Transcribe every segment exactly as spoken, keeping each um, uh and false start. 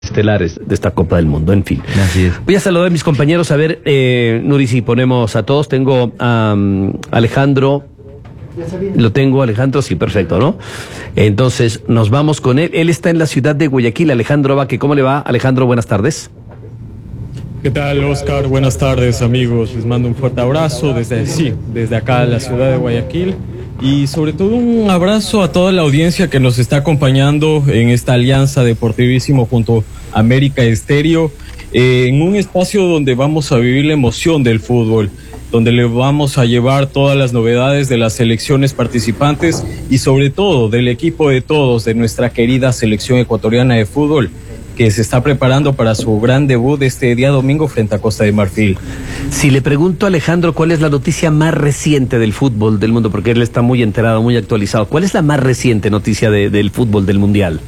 estelares de esta Copa del Mundo, en fin. Así es. Voy a saludar a mis compañeros, a ver, eh, Nuri, si ponemos a todos. Tengo a um, Alejandro. Lo tengo, Alejandro, sí, perfecto, ¿no? Entonces, nos vamos con él. Él está en la ciudad de Guayaquil. Alejandro Vaque, ¿cómo le va? Alejandro, buenas tardes. ¿Qué tal, Oscar? Buenas tardes, amigos. Les mando un fuerte abrazo desde, sí, desde acá, la ciudad de Guayaquil. Y sobre todo un abrazo a toda la audiencia que nos está acompañando en esta alianza Deportivísimo junto a América Estéreo, eh, en un espacio donde vamos a vivir la emoción del fútbol, donde le vamos a llevar todas las novedades de las selecciones participantes y sobre todo del equipo de todos, de nuestra querida selección ecuatoriana de fútbol, que se está preparando para su gran debut este día domingo frente a Costa de Marfil. Si le pregunto a Alejandro cuál es la noticia más reciente del fútbol del mundo, porque él está muy enterado, muy actualizado, ¿cuál es la más reciente noticia de, del fútbol del mundial?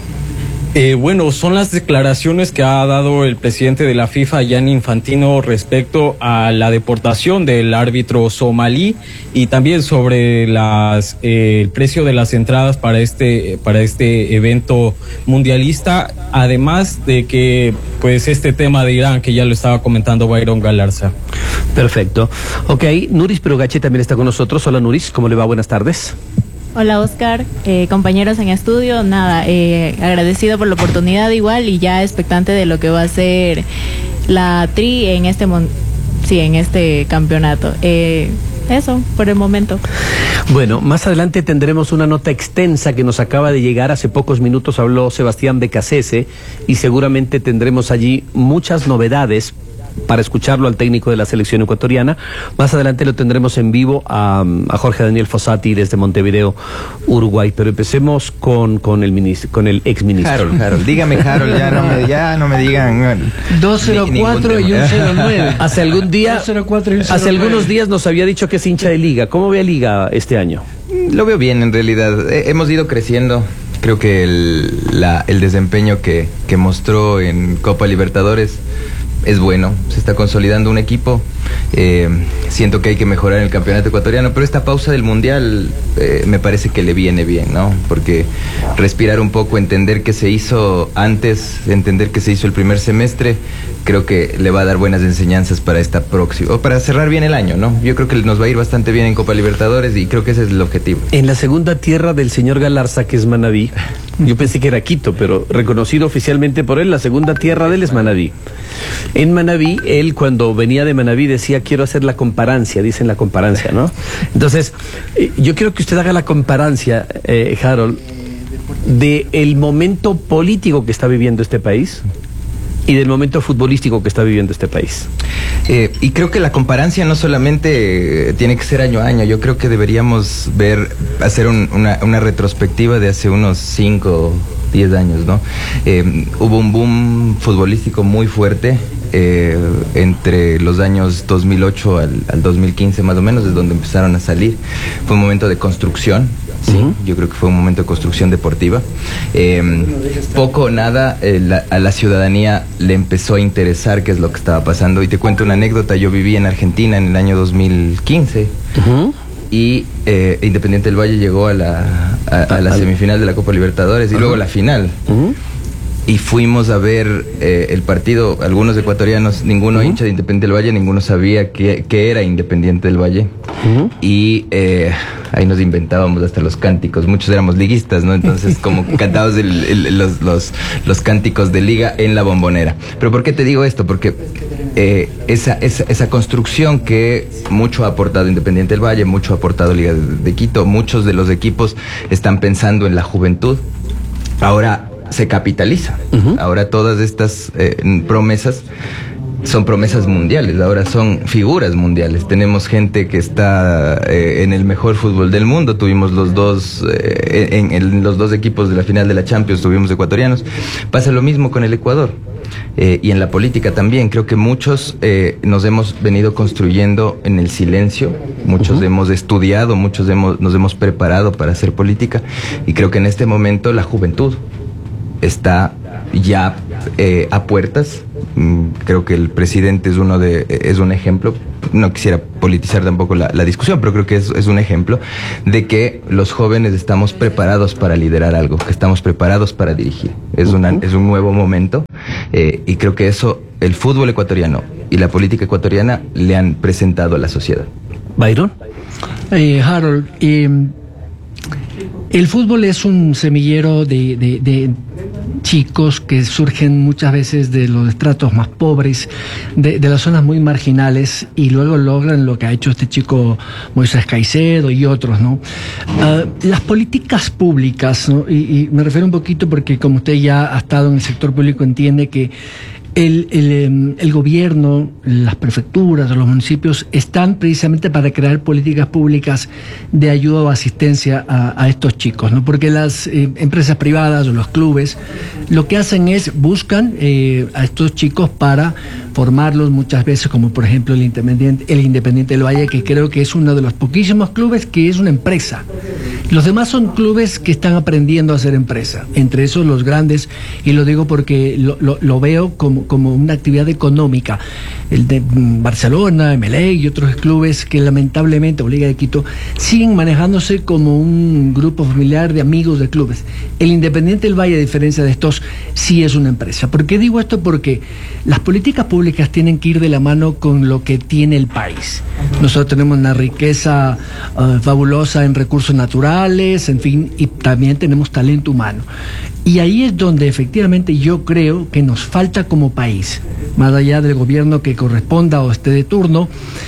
Eh, bueno, son las declaraciones que ha dado el presidente de la FIFA, Gianni Infantino, respecto a la deportación del árbitro somalí y también sobre las eh, el precio de las entradas para este para este evento mundialista, además de que pues este tema de Irán que ya lo estaba comentando Byron Galarza. Perfecto. Ok, Nuris Perogache también está con nosotros. Hola Nuris, ¿cómo le va? Buenas tardes. Hola Oscar, eh, compañeros en estudio, nada, eh, agradecido por la oportunidad igual y ya expectante de lo que va a ser la Tri en este mon sí, en este campeonato. Eh, eso, por el momento. Bueno, más adelante tendremos una nota extensa que nos acaba de llegar. Hace pocos minutos habló Sebastián Becasese y seguramente tendremos allí muchas novedades para escucharlo al técnico de la selección ecuatoriana. Más adelante lo tendremos en vivo a, a Jorge Daniel Fossati desde Montevideo, Uruguay. Pero empecemos con, con el ministro, con el ex ministro. Harold, Harold, dígame Harold, ya no me, ya no me digan. dos cero cuatro y un cero nueve. Hace algún día, dos cero cuatro y un cero nueve. hace algunos días nos había dicho que es hincha de Liga. ¿Cómo ve a Liga este año? Lo veo bien en realidad. Eh, hemos ido creciendo. Creo que el, la, el desempeño que, que mostró en Copa Libertadores es bueno, se está consolidando un equipo. Eh, siento que hay que mejorar el campeonato ecuatoriano, pero esta pausa del mundial eh, me parece que le viene bien, ¿no? Porque respirar un poco, entender qué se hizo antes, entender qué se hizo el primer semestre, creo que le va a dar buenas enseñanzas para esta próxima, o para cerrar bien el año, ¿no? Yo creo que nos va a ir bastante bien en Copa Libertadores y creo que ese es el objetivo. En la segunda tierra del señor Galarza, que es Manabí, yo pensé que era Quito, pero reconocido oficialmente por él, la segunda tierra de él es Manabí. En Manabí, él cuando venía de Manabí decía, quiero hacer la comparancia, dicen la comparancia, ¿no? Entonces, eh, yo quiero que usted haga la comparancia, eh, Harold, de el momento político que está viviendo este país y del momento futbolístico que está viviendo este país. Eh, y creo que la comparancia no solamente eh, tiene que ser año a año, yo creo que deberíamos ver, hacer un, una, una retrospectiva de hace unos cinco, diez años, ¿no? Eh, hubo un boom futbolístico muy fuerte eh, entre los años dos mil ocho al, al dos mil quince más o menos, es donde empezaron a salir. Fue un momento de construcción. Sí, uh-huh. Yo creo que fue un momento de construcción deportiva. Eh, poco o nada eh, la, a la ciudadanía le empezó a interesar qué es lo que estaba pasando. Y te cuento una anécdota, yo viví en Argentina en el año dos mil quince. Uh-huh. Y eh, Independiente del Valle llegó a la, a, a la semifinal de la Copa Libertadores y uh-huh. luego la final. Uh-huh. Y fuimos a ver eh, el partido, algunos ecuatorianos, ninguno uh-huh. hincha de Independiente del Valle, ninguno sabía qué, qué era Independiente del Valle. Uh-huh. Y eh, ahí nos inventábamos hasta los cánticos, muchos éramos liguistas, ¿no? Entonces como cantábamos el, el, los, los, los cánticos de liga en la Bombonera. Pero ¿por qué te digo esto? Porque eh, esa, esa, esa construcción que mucho ha aportado Independiente del Valle, mucho ha aportado Liga de, de Quito, muchos de los equipos están pensando en la juventud. Ahora se capitaliza. Uh-huh. Ahora todas estas eh, promesas son promesas mundiales, ahora son figuras mundiales. Tenemos gente que está eh, en el mejor fútbol del mundo. Tuvimos los dos eh, en, en los dos equipos de la final de la Champions, tuvimos ecuatorianos. Pasa lo mismo con el Ecuador. Eh, y en la política también, creo que muchos eh, nos hemos venido construyendo en el silencio, muchos uh-huh. hemos estudiado, muchos hemos, nos hemos preparado para hacer política, y creo que en este momento la juventud está ya eh, a puertas. Mm, creo que el presidente es uno de es un ejemplo. no quisiera politizar tampoco la, la discusión, pero creo que es, es un ejemplo de que los jóvenes estamos preparados para liderar algo, que estamos preparados para dirigir. Es, una, es un nuevo momento eh, y creo que eso el fútbol ecuatoriano y la política ecuatoriana le han presentado a la sociedad. Byron. Eh, Harold, eh, el fútbol es un semillero de, de, de chicos que surgen muchas veces de los estratos más pobres, de, de las zonas muy marginales, y luego logran lo que ha hecho este chico Moisés Caicedo y otros, ¿no? Uh, las políticas públicas, ¿no? Y, y me refiero un poquito porque como usted ya ha estado en el sector público, entiende que El, el, el gobierno, las prefecturas, los municipios están precisamente para crear políticas públicas de ayuda o asistencia a, a estos chicos, ¿no? Porque las eh, empresas privadas o los clubes lo que hacen es buscan eh, a estos chicos para formarlos muchas veces, como por ejemplo el Independiente, el Independiente del Valle, que creo que es uno de los poquísimos clubes que es una empresa. Los demás son clubes que están aprendiendo a ser empresa, entre esos los grandes, y lo digo porque lo, lo, lo veo como, como una actividad económica. El de Barcelona, M L A y otros clubes que lamentablemente, o Liga de Quito, siguen manejándose como un grupo familiar de amigos de clubes. El Independiente del Valle, a diferencia de estos, sí es una empresa. ¿Por qué digo esto? Porque las políticas públicas tienen que ir de la mano con lo que tiene el país. Nosotros tenemos una riqueza uh, fabulosa en recursos naturales, en fin, y también tenemos talento humano. Y ahí es donde efectivamente yo creo que nos falta como país, más allá del gobierno que corresponda o esté de turno,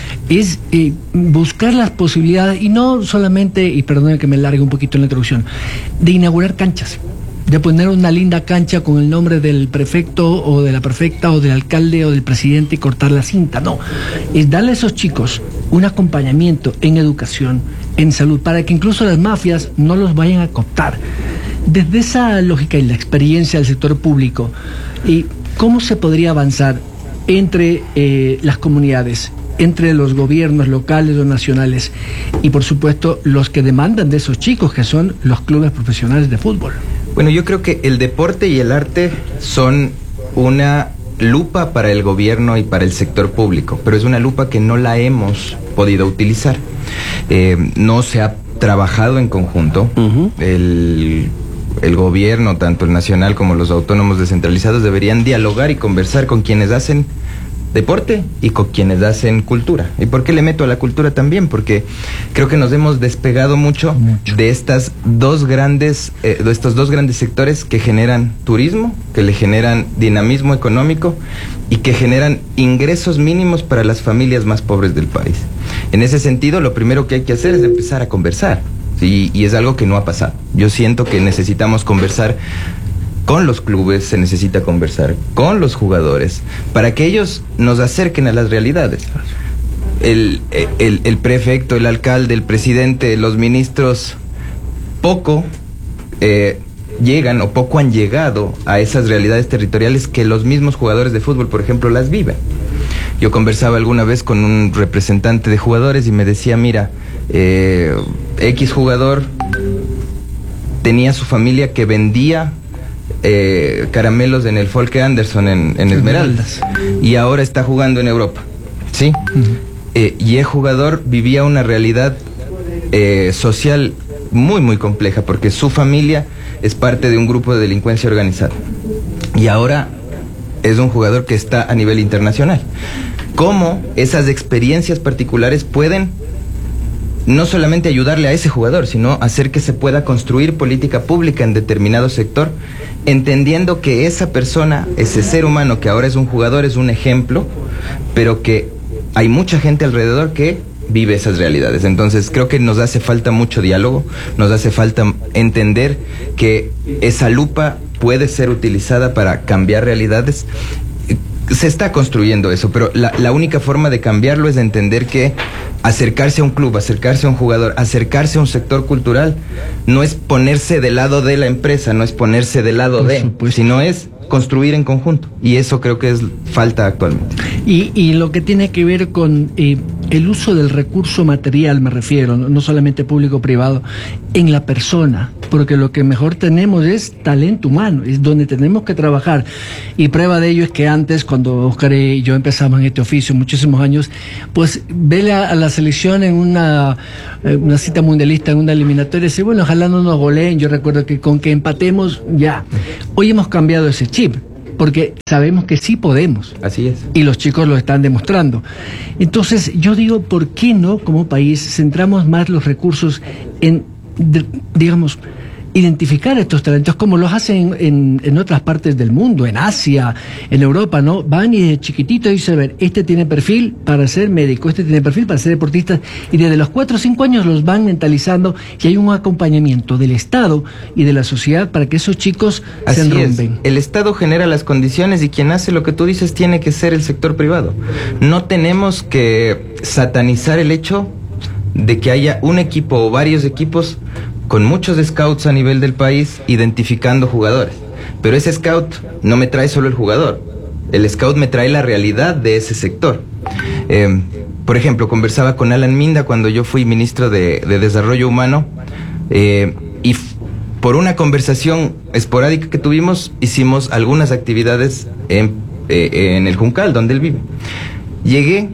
es eh, buscar las posibilidades, y no solamente, y perdone que me largue un poquito en la introducción, de inaugurar canchas, de poner una linda cancha con el nombre del prefecto o de la prefecta o del alcalde o del presidente y cortar la cinta. No, es darle a esos chicos un acompañamiento en educación, en salud, para que incluso las mafias no los vayan a cooptar. Desde esa lógica y la experiencia del sector público, ¿y cómo se podría avanzar entre eh, las comunidades, entre los gobiernos locales o nacionales y por supuesto los que demandan de esos chicos, que son los clubes profesionales de fútbol? Bueno, yo creo que el deporte y el arte son una lupa para el gobierno y para el sector público, pero es una lupa que no la hemos podido utilizar. Eh, no se ha trabajado en conjunto. Uh-huh. El, el gobierno, tanto el nacional como los autónomos descentralizados, deberían dialogar y conversar con quienes hacen deporte y con quienes hacen cultura. ¿Y por qué le meto a la cultura también? Porque creo que nos hemos despegado mucho, mucho. de estas dos grandes, eh, de estos dos grandes sectores que generan turismo, que le generan dinamismo económico y que generan ingresos mínimos para las familias más pobres del país. En ese sentido, lo primero que hay que hacer es empezar a conversar, ¿sí? Y es algo que no ha pasado. Yo siento que necesitamos conversar con los clubes, se necesita conversar con los jugadores para que ellos nos acerquen a las realidades. El, el, el prefecto, el alcalde, el presidente, los ministros poco eh, llegan o poco han llegado a esas realidades territoriales que los mismos jugadores de fútbol, por ejemplo, las viven. Yo conversaba alguna vez con un representante de jugadores y me decía, mira, eh, X jugador tenía su familia que vendía Eh, caramelos en el Folke Anderson en, en Esmeraldas, y ahora está jugando en Europa, ¿sí? Uh-huh. eh, y el jugador vivía una realidad eh, social muy muy compleja porque su familia es parte de un grupo de delincuencia organizada y ahora es un jugador que está a nivel internacional. ¿Cómo esas experiencias particulares pueden no solamente ayudarle a ese jugador, sino hacer que se pueda construir política pública en determinado sector, entendiendo que esa persona, ese ser humano que ahora es un jugador, es un ejemplo, pero que hay mucha gente alrededor que vive esas realidades? Entonces creo que nos hace falta mucho diálogo, nos hace falta entender que esa lupa puede ser utilizada para cambiar realidades. Se está construyendo eso, pero la, la única forma de cambiarlo es de entender que acercarse a un club, acercarse a un jugador, acercarse a un sector cultural, no es ponerse del lado de la empresa, no es ponerse del lado de, sino es construir en conjunto. Y eso creo que es falta actualmente. Y, y lo que tiene que ver con eh, el uso del recurso material, me refiero, no, no solamente público-privado, en la persona, porque lo que mejor tenemos es talento humano, es donde tenemos que trabajar. Y prueba de ello es que antes, cuando Oscar y yo empezamos en este oficio, muchísimos años, pues vele a, a la selección en una, eh, una cita mundialista, en una eliminatoria, y decir, bueno, ojalá no nos goleen. Yo recuerdo que con que empatemos, ya. Hoy hemos cambiado ese chip, porque sabemos que sí podemos. Así es. Y los chicos lo están demostrando. Entonces, yo digo, ¿por qué no, como país, centramos más los recursos en, de, digamos, identificar estos talentos como los hacen en, en otras partes del mundo, en Asia, en Europa, ¿no? Van y desde chiquitito dicen, a ver, este tiene perfil para ser médico, este tiene perfil para ser deportista, y desde los cuatro o cinco años los van mentalizando, y hay un acompañamiento del Estado y de la sociedad para que esos chicos Así se enrumben. Es. El Estado genera las condiciones y quien hace lo que tú dices tiene que ser el sector privado. No tenemos que satanizar el hecho de que haya un equipo o varios equipos con muchos scouts a nivel del país identificando jugadores. Pero ese scout no me trae solo el jugador. El scout me trae la realidad de ese sector. Eh, por ejemplo, conversaba con Alan Minda cuando yo fui ministro de, de Desarrollo Humano, eh, y f- por una conversación esporádica que tuvimos, hicimos algunas actividades en, eh, en el Juncal, donde él vive. Llegué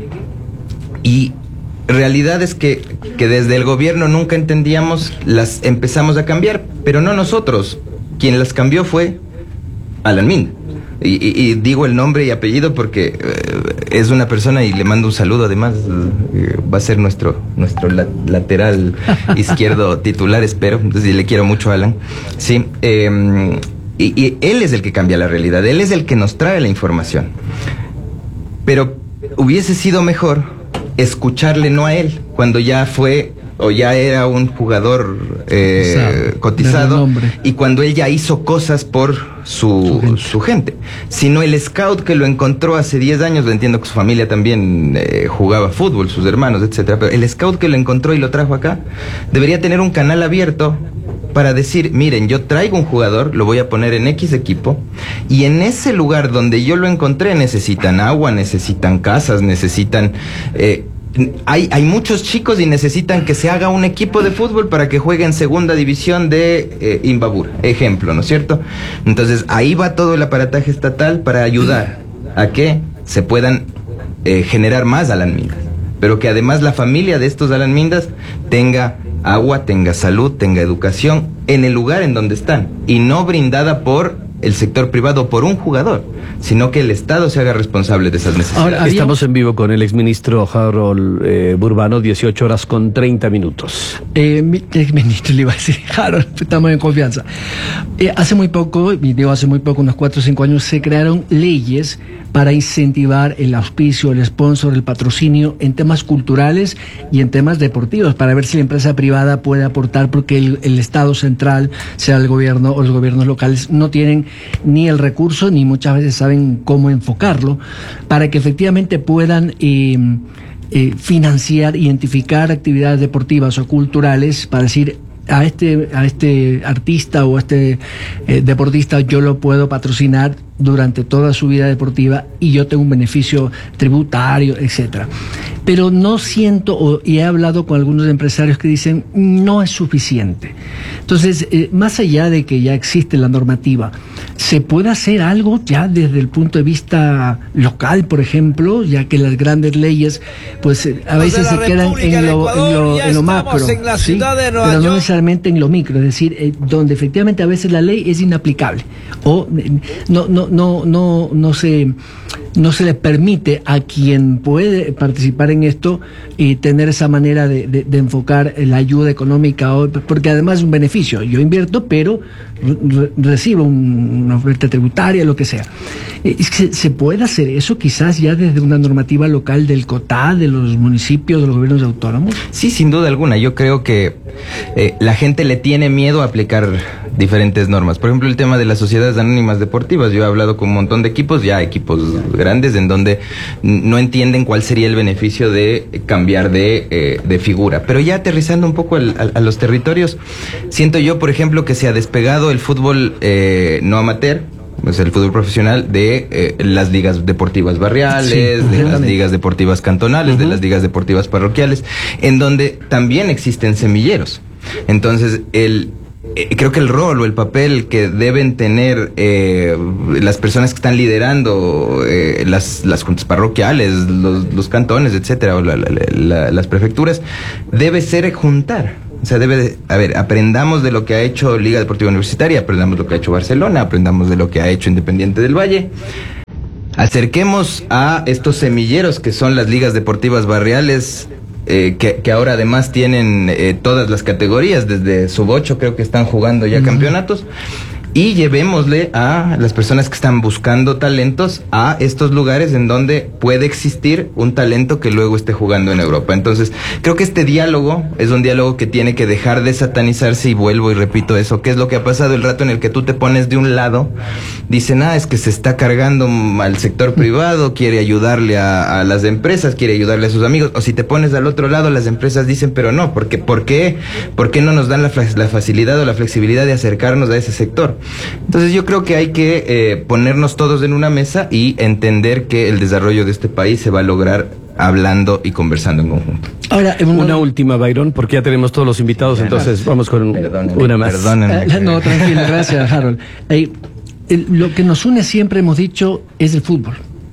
y realidad es que, que desde el gobierno nunca entendíamos, las empezamos a cambiar, pero no nosotros. Quien las cambió fue Alan Minda. Y, y, y digo el nombre y apellido porque eh, es una persona, y le mando un saludo además, eh, va a ser nuestro nuestro la, lateral izquierdo titular, espero. Entonces le quiero mucho a Alan. Sí, eh, y, y él es el que cambia la realidad, él es el que nos trae la información. Pero hubiese sido mejor escucharle no a él, cuando ya fue o ya era un jugador eh, cotizado, y cuando él ya hizo cosas por su, su, gente. su gente, sino el scout que lo encontró hace diez años, lo entiendo que su familia también eh, jugaba fútbol, sus hermanos, etcétera, pero el scout que lo encontró y lo trajo acá, debería tener un canal abierto para decir, miren, yo traigo un jugador, lo voy a poner en X equipo, y en ese lugar donde yo lo encontré necesitan agua, necesitan casas, necesitan... Eh, hay, hay muchos chicos y necesitan que se haga un equipo de fútbol para que juegue en segunda división de eh, Imbabura, ejemplo, ¿no es cierto? Entonces ahí va todo el aparataje estatal para ayudar a que se puedan eh, generar más Alan Mindas, pero que además la familia de estos Alan Mindas tenga agua, tenga salud, tenga educación en el lugar en donde están, y no brindada por el sector privado, por un jugador, sino que el Estado se haga responsable de esas necesidades. Ahora, estamos en vivo con el exministro Harold eh, Burbano, dieciocho horas con treinta minutos. Eh, mi, exministro, le iba a decir, Harold, estamos en confianza. Eh, hace muy poco, y digo hace muy poco, unos cuatro o cinco años, se crearon leyes para incentivar el auspicio, el sponsor, el patrocinio en temas culturales y en temas deportivos, para ver si la empresa privada puede aportar, porque el, el Estado central, sea el gobierno o los gobiernos locales, no tienen ni el recurso ni muchas veces saben cómo enfocarlo, para que efectivamente puedan eh, eh, financiar, identificar actividades deportivas o culturales, para decir, a este a este artista o a este eh, deportista yo lo puedo patrocinar durante toda su vida deportiva y yo tengo un beneficio tributario, etcétera. Pero no siento, o, y he hablado con algunos empresarios que dicen no es suficiente. Entonces, eh, más allá de que ya existe la normativa, ¿se puede hacer algo ya desde el punto de vista local, por ejemplo, ya que las grandes leyes, pues eh, a veces se quedan en lo, en lo, en lo macro, en la ¿sí? ciudad de Nueva pero no York. Necesariamente en lo micro, es decir, eh, donde efectivamente a veces la ley es inaplicable o eh, no no no no no se no se le permite a quien puede participar en esto y tener esa manera de, de, de enfocar la ayuda económica, porque además es un beneficio. Yo invierto, pero re, recibo un, una oferta tributaria, lo que sea. ¿Se, ¿Se puede hacer eso quizás ya desde una normativa local del COTA, de los municipios, de los gobiernos autónomos? Sí, sin duda alguna. Yo creo que eh, la gente le tiene miedo a aplicar diferentes normas. Por ejemplo, el tema de las sociedades anónimas deportivas. Yo he hablado con un montón de equipos, ya equipos grandes, en donde no entienden cuál sería el beneficio de cambiar de, eh, de figura. Pero ya aterrizando un poco al, al, a los territorios, siento yo, por ejemplo, que se ha despegado el fútbol eh, no amateur pues el fútbol profesional de eh, las ligas deportivas barriales, sí, de las ligas deportivas cantonales, uh-huh. de las ligas deportivas parroquiales, en donde también existen semilleros. Entonces, el Eh, creo que el rol o el papel que deben tener eh, las personas que están liderando eh, las, las juntas parroquiales, los, los cantones, etcétera, o la, la, la, las prefecturas, debe ser juntar. O sea, debe de, a ver, aprendamos de lo que ha hecho Liga Deportiva Universitaria, aprendamos lo que ha hecho Barcelona, aprendamos de lo que ha hecho Independiente del Valle. Acerquemos a estos semilleros que son las ligas deportivas barriales, Eh, que, que ahora además tienen eh, todas las categorías, desde sub ocho creo que están jugando ya uh-huh. campeonatos, y llevémosle a las personas que están buscando talentos a estos lugares en donde puede existir un talento que luego esté jugando en Europa. Entonces, creo que este diálogo es un diálogo que tiene que dejar de satanizarse, y vuelvo y repito eso, ¿qué es lo que ha pasado? El rato en el que tú te pones de un lado, dicen, ah, es que se está cargando al sector privado, quiere ayudarle a, a las empresas, quiere ayudarle a sus amigos, o si te pones al otro lado, las empresas dicen, pero no, porque, ¿por qué? ¿Por qué no nos dan la, la facilidad o la flexibilidad de acercarnos a ese sector? Entonces yo creo que hay que eh, ponernos todos en una mesa y entender que el desarrollo de este país se va a lograr hablando y conversando en conjunto. Ahora, una, una última, Byron, porque ya tenemos todos los invitados, entonces vamos con perdónenme, una más. Perdónenme. Eh, no, tranquilo, gracias, Harold. Eh, el, lo que nos une, siempre hemos dicho, es el fútbol,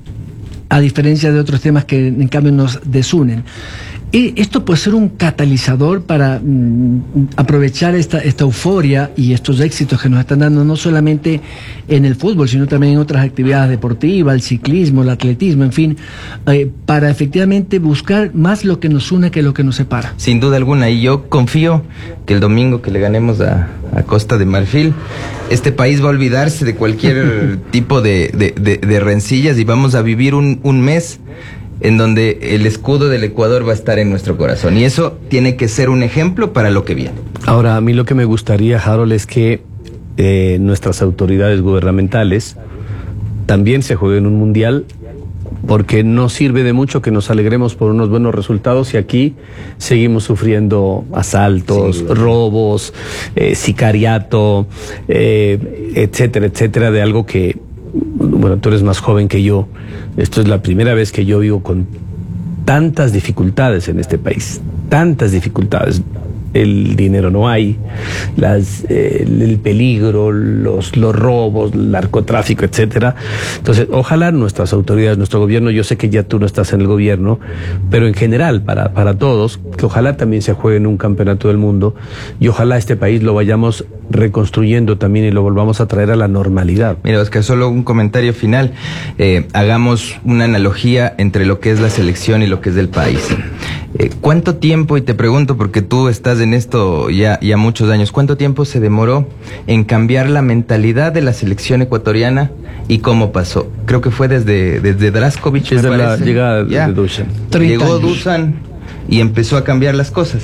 a diferencia de otros temas que en cambio nos desunen. Esto puede ser un catalizador para mm, aprovechar esta, esta euforia y estos éxitos que nos están dando, no solamente en el fútbol, sino también en otras actividades deportivas, el ciclismo, el atletismo, en fin, eh, para efectivamente buscar más lo que nos une que lo que nos separa. Sin duda alguna, y yo confío que el domingo que le ganemos a, a Costa de Marfil, este país va a olvidarse de cualquier tipo de, de, de, de rencillas, y vamos a vivir un, un mes en donde el escudo del Ecuador va a estar en nuestro corazón, y eso tiene que ser un ejemplo para lo que viene. Ahora, a mí lo que me gustaría, Harold, es que eh, nuestras autoridades gubernamentales también se jueguen un mundial, porque no sirve de mucho que nos alegremos por unos buenos resultados y aquí seguimos sufriendo asaltos, sí, robos, eh, sicariato, eh, etcétera, etcétera, de algo que, bueno, tú eres más joven que yo. Esto es la primera vez que yo vivo con tantas dificultades en este país, tantas dificultades. El dinero no hay, las, eh, el peligro, los, los robos, el narcotráfico, etcétera. Entonces, ojalá nuestras autoridades, nuestro gobierno, yo sé que ya tú no estás en el gobierno, pero en general, para, para todos, que ojalá también se juegue en un campeonato del mundo, y ojalá este país lo vayamos reconstruyendo también y lo volvamos a traer a la normalidad. Mira, Oscar, solo un comentario final. Eh, hagamos una analogía entre lo que es la selección y lo que es el país. Eh, ¿Cuánto tiempo, y te pregunto porque tú estás en esto ya, ya muchos años, cuánto tiempo se demoró en cambiar la mentalidad de la selección ecuatoriana y cómo pasó? Creo que fue desde, desde Draskovic, desde me la llegada de Dusan. Llegó Dusan y empezó a cambiar las cosas.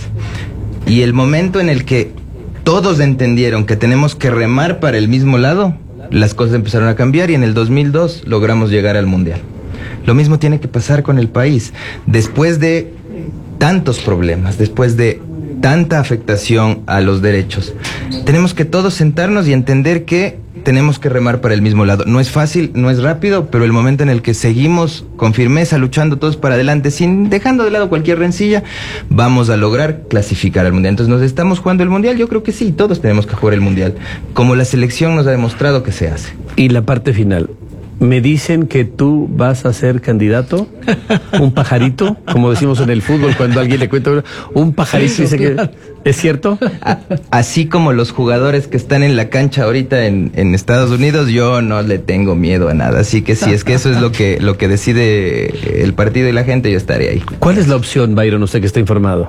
Y el momento en el que todos entendieron que tenemos que remar para el mismo lado, las cosas empezaron a cambiar, y en el dos mil dos logramos llegar al Mundial. Lo mismo tiene que pasar con el país. Después de tantos problemas, después de tanta afectación a los derechos, tenemos que todos sentarnos y entender que tenemos que remar para el mismo lado. No es fácil, no es rápido, pero el momento en el que seguimos con firmeza, luchando todos para adelante, sin dejando de lado cualquier rencilla, vamos a lograr clasificar al Mundial. Entonces, ¿nos estamos jugando el Mundial? Yo creo que sí, todos tenemos que jugar el Mundial, como la selección nos ha demostrado que se hace. Y la parte final. Me dicen que tú vas a ser candidato, un pajarito, como decimos en el fútbol cuando alguien le cuenta un pajarito, dice que ¿es cierto? A, así como los jugadores que están en la cancha ahorita en, en Estados Unidos, yo no le tengo miedo a nada, así que si es que eso es lo que, lo que decide el partido y la gente, yo estaré ahí. ¿Cuál es la opción, Byron, usted que está informado?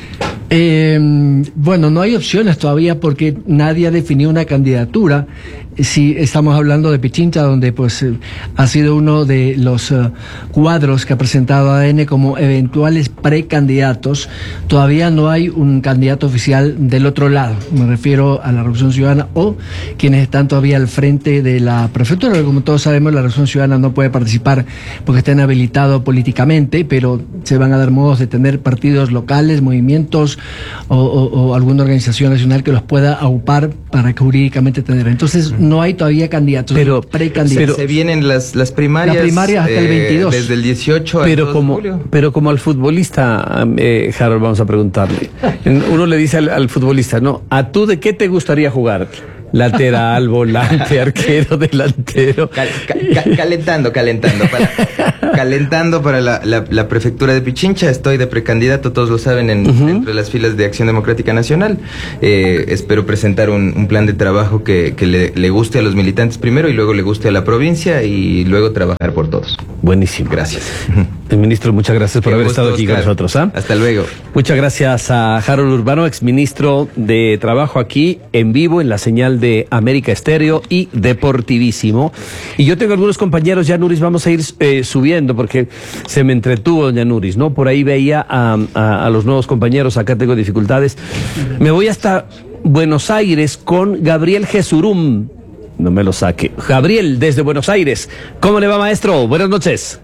Eh, bueno, no hay opciones todavía porque nadie ha definido una candidatura. Si estamos hablando de Pichincha, donde pues eh, ha sido uno de los uh, cuadros que ha presentado A D N como eventuales precandidatos, todavía no hay un candidato oficial del otro lado. Me refiero a la Revolución Ciudadana o quienes están todavía al frente de la prefectura. Como todos sabemos, la Revolución Ciudadana no puede participar porque está inhabilitado políticamente, pero se van a dar modos de tener partidos locales, movimientos o, o, o alguna organización nacional que los pueda aupar para que jurídicamente tener. Entonces, no hay todavía candidatos, pero precandidatos. Se vienen las, las primarias. Las primarias hasta eh, el veintidós. Desde el dieciocho pero al como, julio. Pero como al futbolista, eh, Harold, vamos a preguntarle. Uno le dice al, al futbolista, no, ¿a tú de qué te gustaría jugar? Lateral, volante, arquero, delantero. Cal, cal, cal, calentando, calentando. Para, calentando para la, la, la prefectura de Pichincha. Estoy de precandidato, todos lo saben, en, uh-huh. entre las filas de Acción Democrática Nacional. Eh, espero presentar un, un plan de trabajo que, que le, le guste a los militantes primero y luego le guste a la provincia y luego trabajar por todos. Buenísimo. Gracias. El ministro, muchas gracias por Qué haber gusto, estado aquí Oscar. con nosotros. ¿eh? Hasta luego. Muchas gracias a Harold Urbano, exministro de Trabajo, aquí en vivo en la señal de América Estéreo y Deportivísimo. Y yo tengo algunos compañeros, ya Nuris, vamos a ir eh, subiendo porque se me entretuvo doña Nuris, ¿no? Por ahí veía a, a, a los nuevos compañeros, acá tengo dificultades. Me voy hasta Buenos Aires con Gabriel Jesurum. No me lo saque. Gabriel, desde Buenos Aires. ¿Cómo le va, maestro? Buenas noches.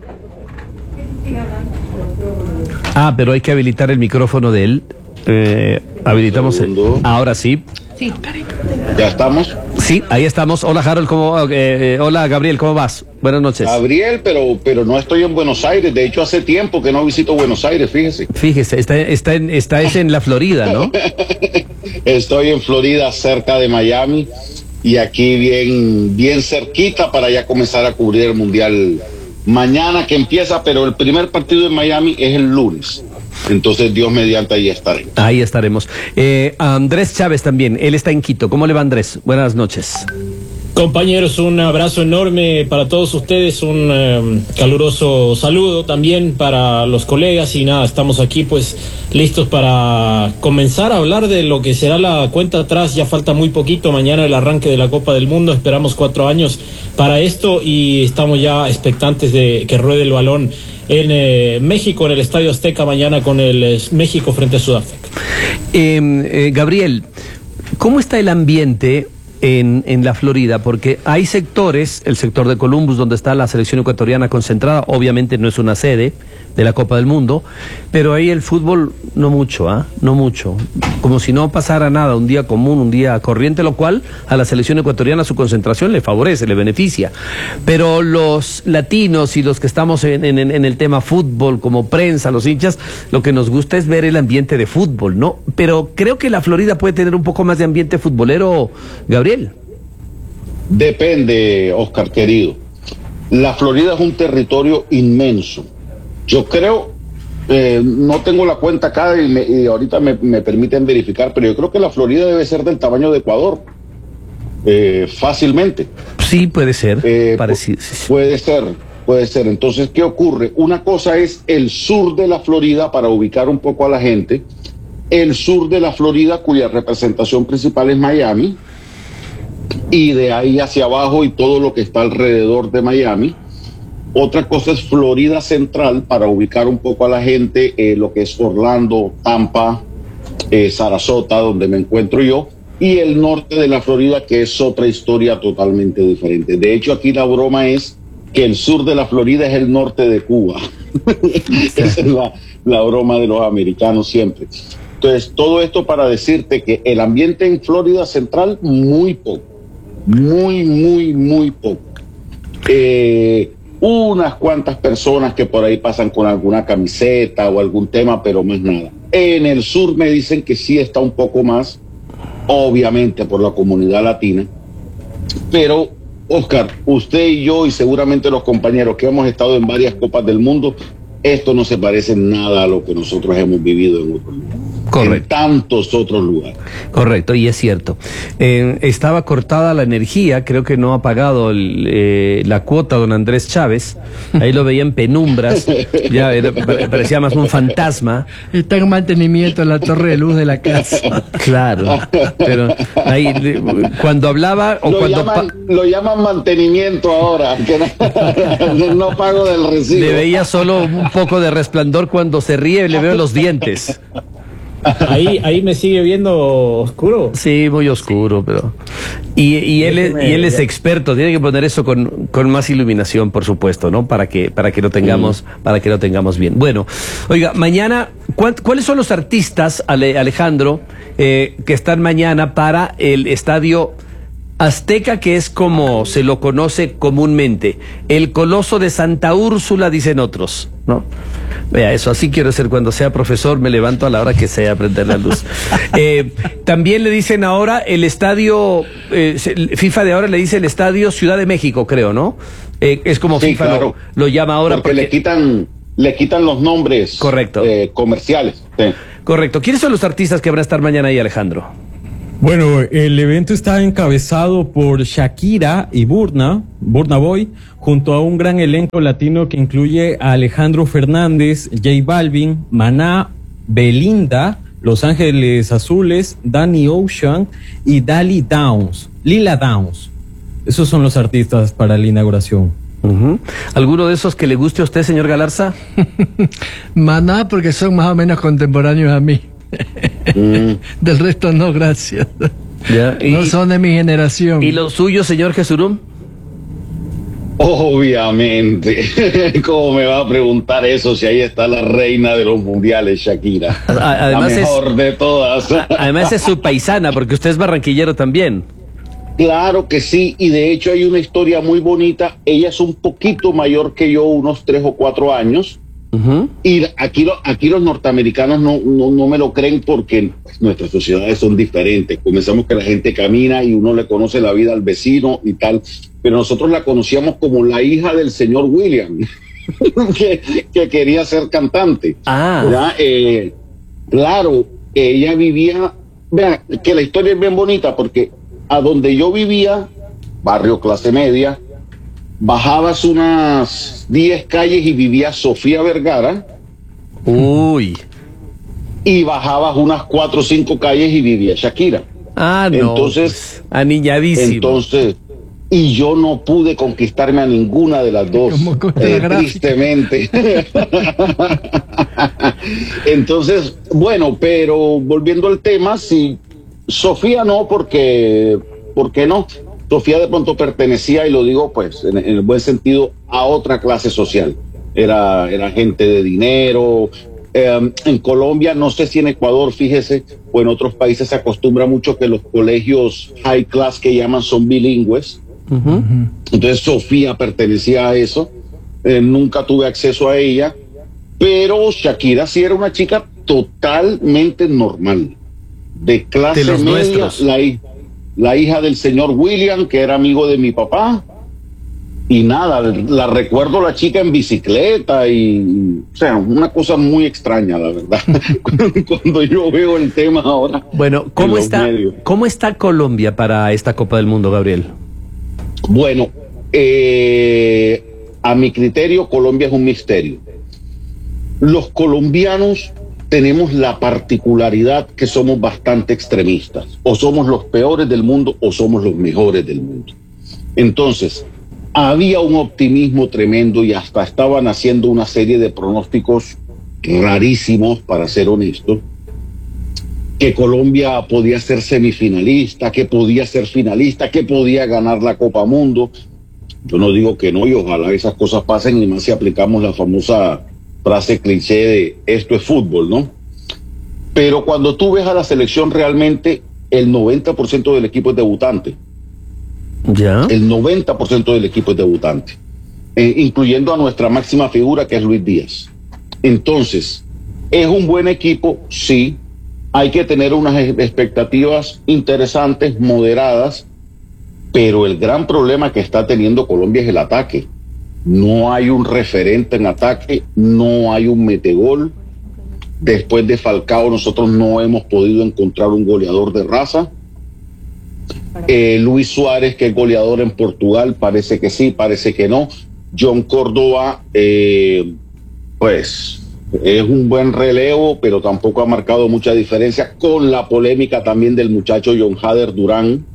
Ah, pero hay que habilitar el micrófono de él. Eh, habilitamos el... Ahora sí. Sí. ¿Ya estamos? Sí, ahí estamos. Hola, Harold, ¿cómo, eh, eh, hola, Gabriel, ¿cómo vas? Buenas noches. Gabriel, pero, pero no estoy en Buenos Aires. De hecho, hace tiempo que no visito Buenos Aires, fíjese. Fíjese, está, está, en, está es en la Florida, ¿no? Estoy en Florida, cerca de Miami, y aquí bien, bien cerquita para ya comenzar a cubrir el Mundial mañana que empieza, pero el primer partido en Miami es el lunes. Entonces, Dios mediante, ahí estaremos. Ahí estaremos. Eh, Andrés Chávez también, él está en Quito. ¿Cómo le va, Andrés? Buenas noches. Compañeros, un abrazo enorme para todos ustedes, un eh, caluroso saludo también para los colegas y nada, estamos aquí pues listos para comenzar a hablar de lo que será la cuenta atrás. Ya falta muy poquito, mañana el arranque de la Copa del Mundo, esperamos cuatro años para esto y estamos ya expectantes de que ruede el balón en eh, México, en el Estadio Azteca mañana con el eh, México frente a Sudáfrica. Eh, eh, Gabriel, ¿cómo está el ambiente en, en la Florida? Porque hay sectores, el sector de Columbus, donde está la selección ecuatoriana concentrada, obviamente no es una sede de la Copa del Mundo, pero ahí el fútbol no mucho, ¿ah? ¿eh? No mucho. Como si no pasara nada, un día común, un día corriente, lo cual a la selección ecuatoriana su concentración le favorece, le beneficia. Pero los latinos y los que estamos en, en, en el tema fútbol, como prensa, los hinchas, lo que nos gusta es ver el ambiente de fútbol, ¿no? Pero creo que la Florida puede tener un poco más de ambiente futbolero, Gabriel. Depende, Oscar, querido. La Florida es un territorio inmenso. Yo creo, eh, no tengo la cuenta acá y, me, y ahorita me, me permiten verificar, pero yo creo que la Florida debe ser del tamaño de Ecuador, eh, fácilmente. Sí, puede ser. Eh, Parecido. Puede ser, puede ser. Entonces, ¿qué ocurre? Una cosa es el sur de la Florida, para ubicar un poco a la gente, el sur de la Florida, cuya representación principal es Miami, y de ahí hacia abajo y todo lo que está alrededor de Miami. Otra cosa es Florida Central, para ubicar un poco a la gente, eh, lo que es Orlando, Tampa, eh, Sarasota, donde me encuentro yo, y el norte de la Florida, que es otra historia totalmente diferente. De hecho, aquí la broma es que el sur de la Florida es el norte de Cuba. Esa es la, la broma de los americanos siempre. Entonces, todo esto para decirte que el ambiente en Florida Central, muy poco, muy, muy, muy poco. Eh... Unas cuantas personas que por ahí pasan con alguna camiseta o algún tema, pero más nada. En el sur me dicen que sí está un poco más, obviamente por la comunidad latina. Pero, Oscar, usted y yo y seguramente los compañeros que hemos estado en varias Copas del Mundo, esto no se parece nada a lo que nosotros hemos vivido en otros lugares. Correcto. En tantos otros lugares. Correcto, y es cierto. Eh, estaba cortada la energía, creo que no ha pagado el, eh, la cuota don Andrés Chávez. Ahí lo veía en penumbras, ya era, parecía más un fantasma. Está en mantenimiento en la torre de luz de la casa. Claro, pero ahí cuando hablaba o lo, cuando llaman, lo llaman mantenimiento ahora, que no, no pago del recibo. Le veía solo un poco de resplandor cuando se ríe, le veo los dientes. Ahí, ahí me sigue viendo oscuro. Sí, muy oscuro, pero... Y, y, él, es, y él es experto, tiene que poner eso con, con más iluminación, por supuesto, ¿no? Para que, para que lo tengamos, mm. para que lo tengamos bien. Bueno, oiga, mañana, ¿cuáles son los artistas, Ale, Alejandro, eh, que están mañana para el estadio Azteca, que es como se lo conoce comúnmente. El coloso de Santa Úrsula, dicen otros, ¿no? Vea, eso así quiero ser cuando sea profesor, me levanto a la hora que sea a prender la luz. Eh, también le dicen ahora el estadio, eh, FIFA de ahora le dice el estadio Ciudad de México, creo, ¿no? Eh, es como Sí, FIFA claro. lo, lo llama ahora. Porque, porque le quitan, le quitan los nombres. Correcto. Eh, comerciales. Sí. Correcto. ¿Quiénes son los artistas que van a estar mañana ahí, Alejandro? Bueno, el evento está encabezado por Shakira y Burna, Burna Boy, junto a un gran elenco latino que incluye a Alejandro Fernández, J Balvin, Maná, Belinda, Los Ángeles Azules, Danny Ocean y Dali Downs, Lila Downs. Esos son los artistas para la inauguración. Uh-huh. ¿Alguno de esos que le guste a usted, señor Galarza? Maná, porque son más o menos contemporáneos a mí. Mm. Del resto no, gracias. Ya. No y, son de mi generación. ¿Y los suyos, señor Jesurum? Obviamente. ¿Cómo me va a preguntar eso si ahí está la reina de los mundiales, Shakira? Además la mejor es, de todas. Además es su paisana, porque usted es barranquillero también. Claro que sí, y de hecho hay una historia muy bonita. Ella es un poquito mayor que yo, unos tres o cuatro años. Uh-huh. Y aquí, lo, aquí los norteamericanos no, no, no me lo creen porque pues, nuestras sociedades son diferentes. Comenzamos que la gente camina y uno le conoce la vida al vecino y tal, pero nosotros la conocíamos como la hija del señor William, que, que quería ser cantante. Ah. Eh, claro, ella vivía, vean, que la historia es bien bonita porque a donde yo vivía, barrio clase media, bajabas unas diez calles y vivía Sofía Vergara. Uy. Y bajabas unas cuatro o cinco calles y vivía Shakira. Ah, no. Entonces, pues, aniñadísimo. Entonces, y yo no pude conquistarme a ninguna de las dos, eh, tristemente. Entonces, bueno, pero volviendo al tema, sí, Sofía no, porque, ¿por qué no? Sofía de pronto pertenecía, y lo digo pues en, en el buen sentido, a otra clase social. Era, era gente de dinero. Eh, en Colombia, no sé si en Ecuador, fíjese, o en otros países se acostumbra mucho que los colegios high class que llaman son bilingües. Uh-huh. Entonces Sofía pertenecía a eso. Eh, nunca tuve acceso a ella, pero Shakira sí era una chica totalmente normal, de clase de los media, nuestros. La hija. La hija del señor William, que era amigo de mi papá, y nada, la recuerdo la chica en bicicleta y, o sea, una cosa muy extraña, la verdad, cuando yo veo el tema ahora. Bueno, ¿cómo está, ¿cómo está Colombia para esta Copa del Mundo, Gabriel? Bueno, eh, a mi criterio, Colombia es un misterio. Los colombianos tenemos la particularidad que somos bastante extremistas. O somos los peores del mundo o somos los mejores del mundo. Entonces, había un optimismo tremendo y hasta estaban haciendo una serie de pronósticos rarísimos, para ser honesto, que Colombia podía ser semifinalista, que podía ser finalista, que podía ganar la Copa Mundo. Yo no digo que no, y ojalá esas cosas pasen, y más si aplicamos la famosa frase cliché de esto es fútbol, ¿no? Pero cuando tú ves a la selección, realmente el noventa por ciento del equipo es debutante. ¿Ya? El noventa por ciento del equipo es debutante, eh, incluyendo a nuestra máxima figura, que es Luis Díaz. Entonces, ¿es un buen equipo? Sí. Hay que tener unas expectativas interesantes, moderadas, pero el gran problema que está teniendo Colombia es el ataque. No hay un referente en ataque, no hay un metegol. Después de Falcao nosotros no hemos podido encontrar un goleador de raza. Eh, Luis Suárez, que es goleador en Portugal, parece que sí, parece que no. John Córdoba, eh, pues es un buen relevo, pero tampoco ha marcado mucha diferencia, con la polémica también del muchacho John Hader Durán,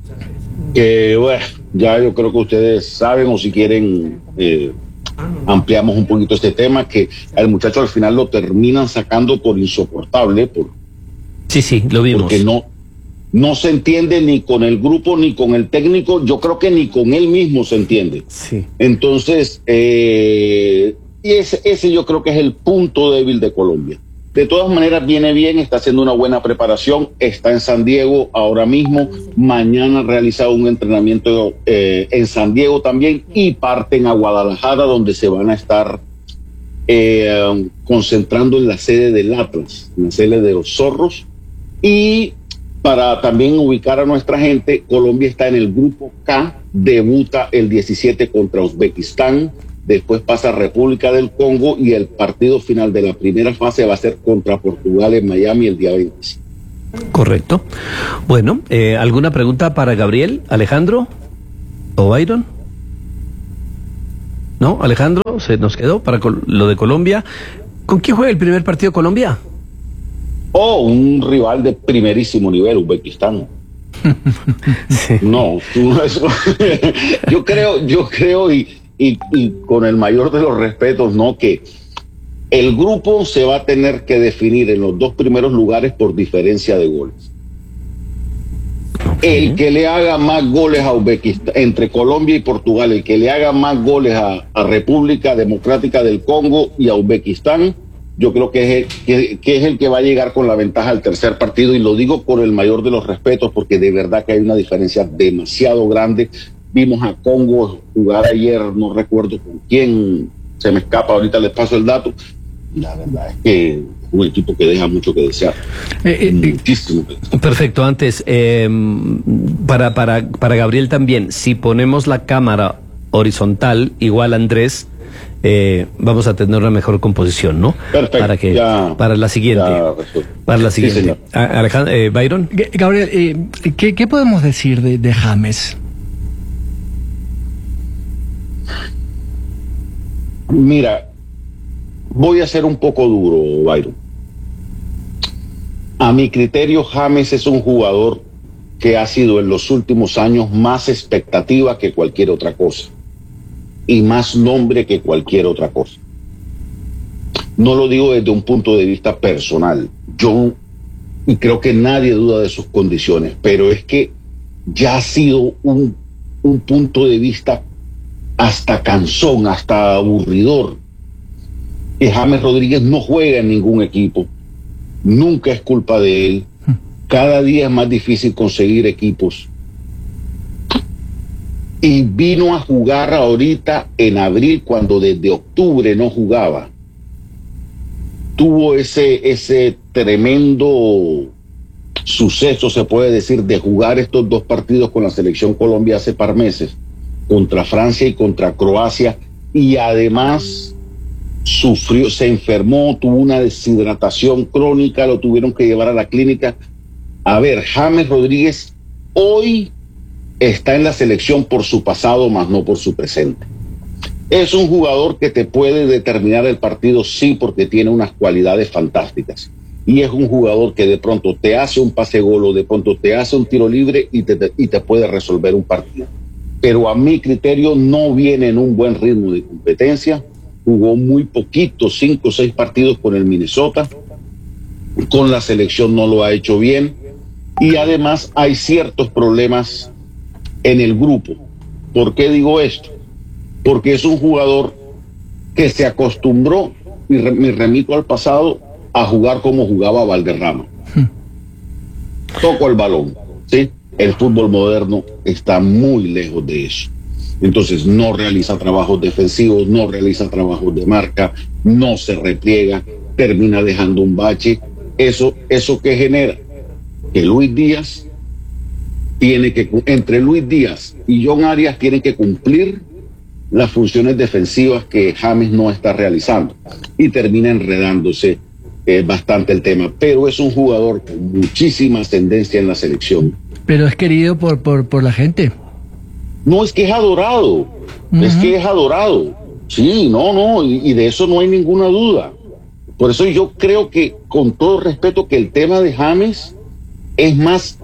que bueno, ya yo creo que ustedes saben, o si quieren eh, ampliamos un poquito este tema, que al muchacho al final lo terminan sacando por insoportable, por, sí, sí, lo vimos. Porque no, no se entiende ni con el grupo ni con el técnico, yo creo que ni con él mismo se entiende. Sí. Entonces, eh, y ese, ese yo creo que es el punto débil de Colombia. De todas maneras viene bien, está haciendo una buena preparación, está en San Diego ahora mismo, mañana ha realizado un entrenamiento eh, en San Diego también y parten a Guadalajara donde se van a estar eh, concentrando en la sede del Atlas, en la sede de los Zorros. Y para también ubicar a nuestra gente, Colombia está en el grupo K, debuta el diecisiete contra Uzbekistán. Después pasa a República del Congo y el partido final de la primera fase va a ser contra Portugal en Miami el día veinticinco. Correcto. Bueno, eh, ¿alguna pregunta para Gabriel, Alejandro o Byron? ¿No? Alejandro, se nos quedó para lo de Colombia. ¿Con quién juega el primer partido Colombia? Oh, un rival de primerísimo nivel, Uzbekistán. Sí. No, tú, eso, yo creo, yo creo y Y, y con el mayor de los respetos, ¿no? Que el grupo se va a tener que definir en los dos primeros lugares por diferencia de goles. Okay. El que le haga más goles a Uzbekistán, entre Colombia y Portugal, el que le haga más goles a, a República Democrática del Congo y a Uzbekistán, yo creo que es, el, que, que es el que va a llegar con la ventaja al tercer partido, y lo digo con el mayor de los respetos porque de verdad que hay una diferencia demasiado grande. Vimos a Congo jugar ayer, no recuerdo con quién, se me escapa, ahorita les paso el dato. La verdad es que es un equipo que deja mucho que desear. Eh, eh, Muchísimo que desear. Perfecto, antes, eh, para, para, para Gabriel también, si ponemos la cámara horizontal, igual Andrés, eh, vamos a tener una mejor composición, ¿no? Perfecto. Para, que, ya, para la siguiente. Para la siguiente. Sí, Alejandro, eh, Byron. Gabriel, eh, ¿qué, ¿qué podemos decir de, de James? Mira, voy a ser un poco duro, Byron. A mi criterio, James es un jugador que ha sido en los últimos años más expectativa que cualquier otra cosa y más nombre que cualquier otra cosa. No lo digo desde un punto de vista personal. Yo, y creo que nadie duda de sus condiciones, pero es que ya ha sido un, un punto de vista hasta cansón, hasta aburridor. Que James Rodríguez no juega en ningún equipo, nunca es culpa de él, cada día es más difícil conseguir equipos, y vino a jugar ahorita en abril cuando desde octubre no jugaba. Tuvo ese, ese tremendo suceso, se puede decir, de jugar estos dos partidos con la selección Colombia hace par meses, contra Francia y contra Croacia, y además sufrió, se enfermó, tuvo una deshidratación crónica, lo tuvieron que llevar a la clínica. A ver, James Rodríguez hoy está en la selección por su pasado, más no por su presente. Es un jugador que te puede determinar el partido, sí, porque tiene unas cualidades fantásticas. Y es un jugador que de pronto te hace un pase gol o de pronto te hace un tiro libre y te, te, y te puede resolver un partido. Pero a mi criterio no viene en un buen ritmo de competencia. Jugó muy poquito, cinco o seis partidos con el Minnesota. Con la selección no lo ha hecho bien. Y además hay ciertos problemas en el grupo. ¿Por qué digo esto? Porque es un jugador que se acostumbró, y re, me remito al pasado, a jugar como jugaba Valderrama. Hmm. Toco el balón, ¿sí? El fútbol moderno está muy lejos de eso. Entonces no realiza trabajos defensivos, no realiza trabajos de marca, no se repliega, termina dejando un bache. Eso, eso que genera que Luis Díaz tiene que, entre Luis Díaz y John Arias tienen que cumplir las funciones defensivas que James no está realizando, y termina enredándose eh, bastante el tema. Pero es un jugador con muchísima ascendencia en la selección. Pero es querido por, por, por la gente. No, es que es adorado, uh-huh. es que es adorado. Sí, no, no, y, y de eso no hay ninguna duda. Por eso yo creo que, con todo respeto, que el tema de James es más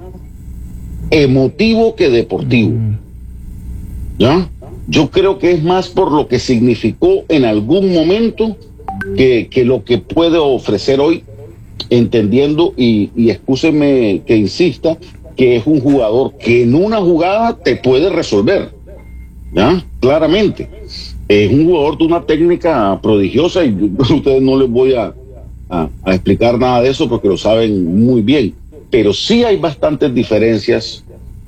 emotivo que deportivo. Uh-huh. ¿Ya? Yo creo que es más por lo que significó en algún momento que, que lo que puede ofrecer hoy, entendiendo, y, y excúsenme que insista, que es un jugador que en una jugada te puede resolver, ¿ya? Claramente. Es un jugador de una técnica prodigiosa, y yo, a ustedes no les voy a, a, a explicar nada de eso porque lo saben muy bien. Pero sí hay bastantes diferencias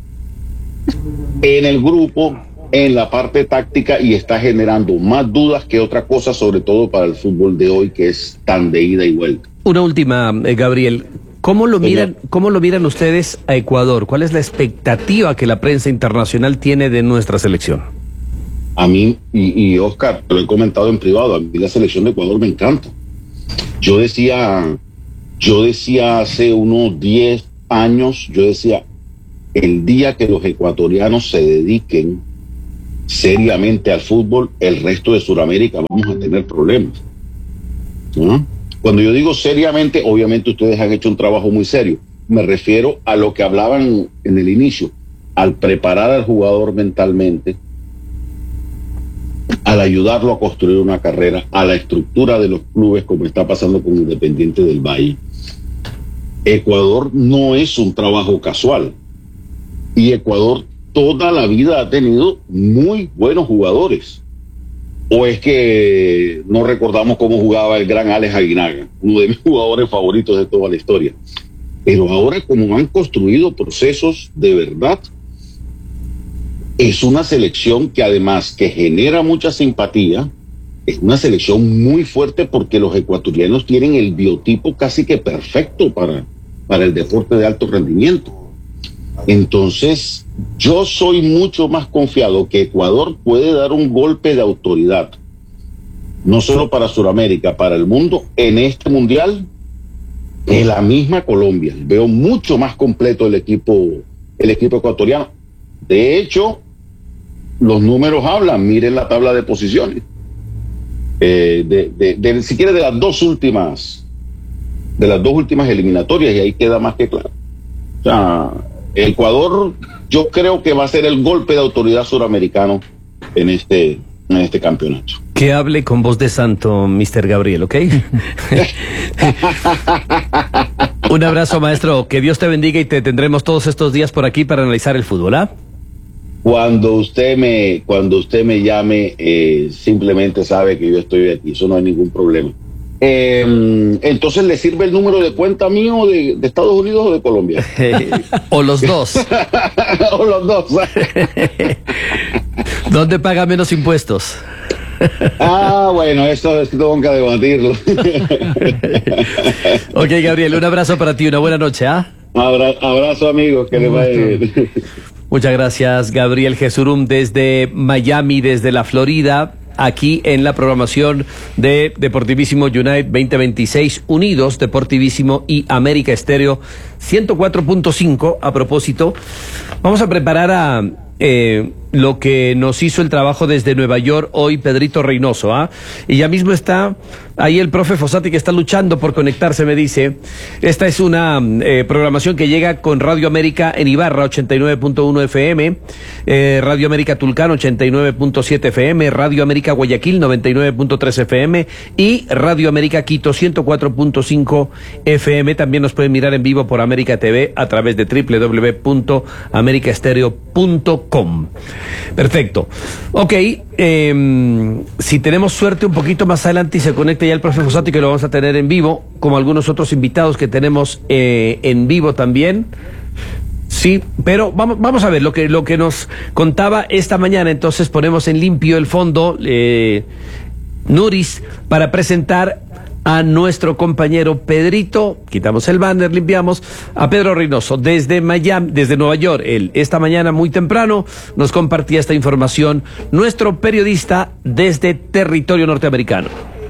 en el grupo, en la parte táctica, y está generando más dudas que otra cosa, sobre todo para el fútbol de hoy, que es tan de ida y vuelta. Una última, eh, Gabriel. ¿Cómo lo miran, cómo lo miran ustedes a Ecuador? ¿Cuál es la expectativa que la prensa internacional tiene de nuestra selección? A mí, y, y Oscar, lo he comentado en privado, a mí la selección de Ecuador me encanta. Yo decía, yo decía hace unos diez años, yo decía, el día que los ecuatorianos se dediquen seriamente al fútbol, el resto de Sudamérica vamos a tener problemas, ¿no? Cuando yo digo seriamente, obviamente ustedes han hecho un trabajo muy serio. Me refiero a lo que hablaban en el inicio, al preparar al jugador mentalmente, al ayudarlo a construir una carrera, a la estructura de los clubes, como está pasando con Independiente del Valle. Ecuador no es un trabajo casual, y Ecuador toda la vida ha tenido muy buenos jugadores. ¿O es que no recordamos cómo jugaba el gran Alex Aguinaga, uno de mis jugadores favoritos de toda la historia? Pero ahora, como han construido procesos de verdad, es una selección que además que genera mucha simpatía, es una selección muy fuerte porque los ecuatorianos tienen el biotipo casi que perfecto para, para el deporte de alto rendimiento. Entonces, yo soy mucho más confiado que Ecuador puede dar un golpe de autoridad, no solo para Sudamérica, para el mundo, en este mundial, que la misma Colombia. Veo mucho más completo el equipo, el equipo ecuatoriano. De hecho, los números hablan, miren la tabla de posiciones, eh, de, de, de, si quiere de las dos últimas, de las dos últimas eliminatorias, y ahí queda más que claro. O sea, Ecuador, yo creo que va a ser el golpe de autoridad suramericano en este, en este campeonato. Que hable con voz de santo, mister Gabriel, ¿ok? Un abrazo, maestro. Que Dios te bendiga y te tendremos todos estos días por aquí para analizar el fútbol, ¿ah? Cuando usted me, cuando usted me llame, eh, simplemente sabe que yo estoy aquí. Eso no hay ningún problema. Eh, entonces, ¿le sirve el número de cuenta mío de, de Estados Unidos o de Colombia? O los dos. O los dos. ¿Dónde paga menos impuestos? Ah, bueno, eso es que tengo que debatirlo. Ok, Gabriel, un abrazo para ti, una buena noche, ¿ah? Abra, abrazo, amigos, que les vaya bien. Muchas gracias, Gabriel Jesurum, desde Miami, desde la Florida, aquí en la programación de Deportivísimo Unite veinte veintiséis, Unidos, Deportivísimo y América Estéreo ciento cuatro punto cinco. A propósito, vamos a preparar a eh, lo que nos hizo el trabajo desde Nueva York hoy Pedrito Reynoso, ¿ah? Y ya mismo está ahí el profe Fossati, que está luchando por conectarse, me dice. Esta es una eh, programación que llega con Radio América en Ibarra, ochenta y nueve punto uno F M, eh, Radio América Tulcán, ochenta y nueve punto siete F M, Radio América Guayaquil, noventa y nueve punto tres F M y Radio América Quito, ciento cuatro punto cinco F M. También nos pueden mirar en vivo por América T V a través de doble u doble u doble u punto america estéreo punto com. Perfecto. Ok, eh, si tenemos suerte un poquito más adelante y se conecta ya el profe Fossati, que lo vamos a tener en vivo, como algunos otros invitados que tenemos eh, en vivo también. Sí, pero vamos, vamos a ver lo que, lo que nos contaba esta mañana. Entonces ponemos en limpio el fondo, eh, Nuris, para presentar a nuestro compañero Pedrito. Quitamos el banner, limpiamos a Pedro Reynoso desde Miami, desde Nueva York. Él esta mañana muy temprano nos compartía esta información, nuestro periodista desde territorio norteamericano.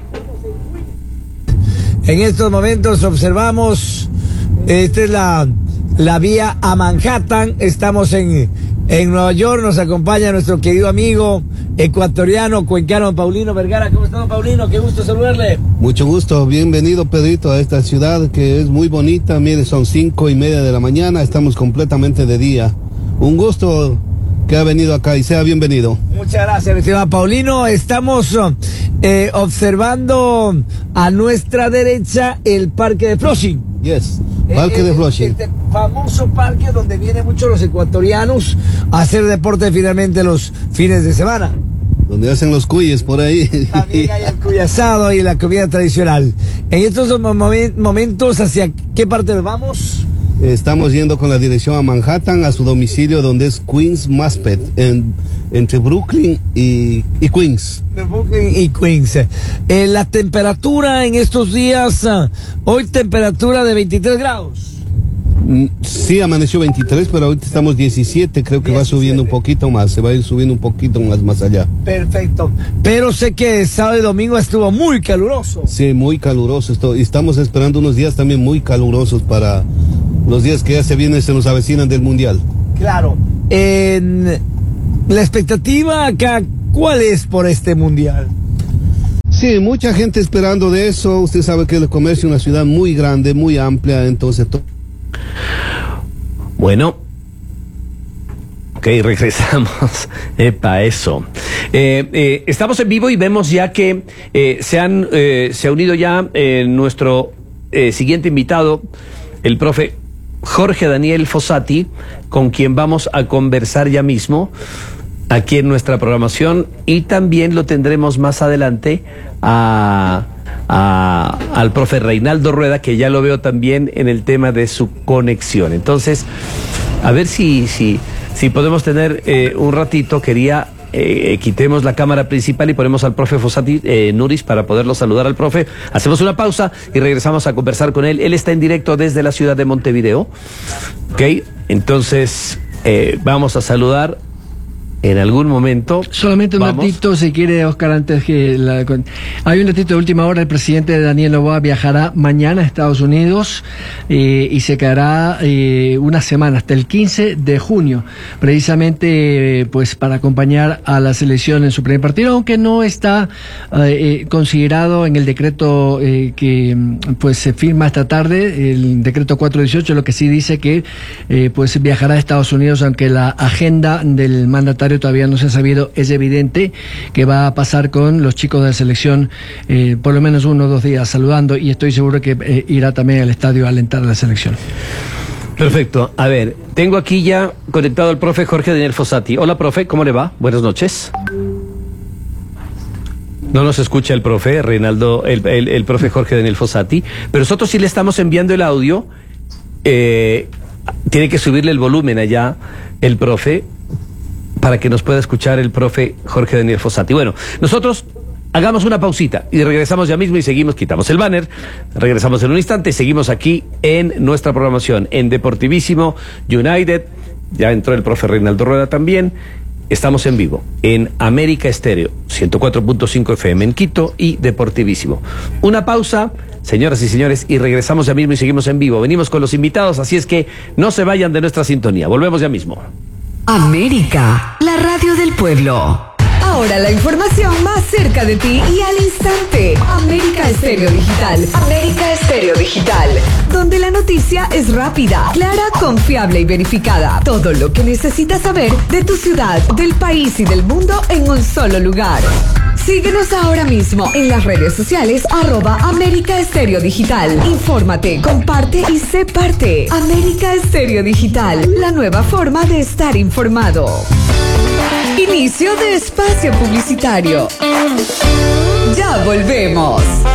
En estos momentos observamos, esta es la, la vía a Manhattan. Estamos en, en Nueva York, nos acompaña nuestro querido amigo ecuatoriano, cuencano, Paulino Vergara. ¿Cómo está, don Paulino? Qué gusto saludarle. Mucho gusto, bienvenido, Pedrito, a esta ciudad que es muy bonita. Mire, son cinco y media de la mañana, estamos completamente de día. Un gusto que ha venido acá y sea bienvenido. Muchas gracias, estimado Paulino. Estamos eh, observando a nuestra derecha el parque de Flushing. Yes, parque eh, de Flushing. Este famoso parque donde vienen muchos los ecuatorianos a hacer deporte finalmente los fines de semana. Donde hacen los cuyes por ahí. También hay el cuy asado y la comida tradicional. En estos momen- momentos, ¿hacia qué parte nos vamos? Estamos yendo con la dirección a Manhattan, a su domicilio, donde es Queens Maspeth, en, entre Brooklyn y, y Queens. De Brooklyn y Queens. Eh, la temperatura en estos días, ah, hoy temperatura de veintitrés grados. Mm, Sí, amaneció veintitrés, pero ahorita estamos diecisiete, creo que va diecisiete. subiendo un poquito más, se va a ir subiendo un poquito más, más allá. Perfecto. Pero sé que sábado y domingo estuvo muy caluroso. Sí, muy caluroso esto, y estamos esperando unos días también muy calurosos para los días que ya se vienen, se nos avecinan del Mundial. Claro. En la expectativa acá, ¿cuál es por este mundial? Sí, mucha gente esperando de eso. Usted sabe que el comercio es una ciudad muy grande, muy amplia, entonces... to- Bueno. Ok, regresamos. Epa, eso. Eh, eh, estamos en vivo y vemos ya que eh, se, han, eh, se ha unido ya eh, nuestro eh, siguiente invitado, el profe Jorge Daniel Fossati, con quien vamos a conversar ya mismo aquí en nuestra programación, y también lo tendremos más adelante a, a- al profe Reinaldo Rueda, que ya lo veo también en el tema de su conexión. Entonces, a ver si, si, si podemos tener eh, un ratito. Quería eh, quitemos la cámara principal y ponemos al profe Fossati eh, Nuris para poderlo saludar al profe. Hacemos una pausa y regresamos a conversar con él. Él está en directo desde la ciudad de Montevideo. Ok, entonces eh, vamos a saludar en algún momento. Solamente un Vamos. datito, si quiere, Oscar, antes que... La, con- hay un datito de última hora. El presidente Daniel Noboa viajará mañana a Estados Unidos eh, y se quedará eh, una semana, hasta el quince de junio, precisamente eh, pues para acompañar a la selección en su primer partido, aunque no está eh, eh, considerado en el decreto eh, que mm, pues se firma esta tarde, el decreto cuatrocientos dieciocho, lo que sí dice que eh, pues viajará a Estados Unidos, aunque la agenda del mandatario todavía no se ha sabido. Es evidente que va a pasar con los chicos de la selección eh, por lo menos uno o dos días saludando, y estoy seguro que eh, irá también al estadio a alentar a la selección. Perfecto. A ver, tengo aquí ya conectado al profe Jorge Daniel Fossati. Hola, profe, ¿cómo le va? Buenas noches. No nos escucha el profe Reinaldo, el, el, el profe Jorge Daniel Fossati, pero nosotros sí le estamos enviando el audio. Eh, tiene que subirle el volumen allá el profe para que nos pueda escuchar el profe Jorge Daniel Fossati. Bueno, nosotros hagamos una pausita y regresamos ya mismo y seguimos, quitamos el banner, regresamos en un instante y seguimos aquí en nuestra programación en Deportivísimo United. Ya entró el profe Reinaldo Rueda también. Estamos en vivo en América Estéreo ciento cuatro punto cinco F M en Quito y Deportivísimo. Una pausa, señoras y señores, y regresamos ya mismo y seguimos en vivo. Venimos con los invitados, así es que no se vayan de nuestra sintonía. Volvemos ya mismo. América, la radio del pueblo. Ahora la información más cerca de ti y al instante. América Estéreo Digital. América Estéreo Digital. Donde la noticia es rápida, clara, confiable y verificada. Todo lo que necesitas saber de tu ciudad, del país y del mundo en un solo lugar. Síguenos ahora mismo en las redes sociales arroba América Estéreo Digital. Infórmate, comparte y sé parte. América Estéreo Digital, la nueva forma de estar informado. Inicio de espacio publicitario. Ya volvemos.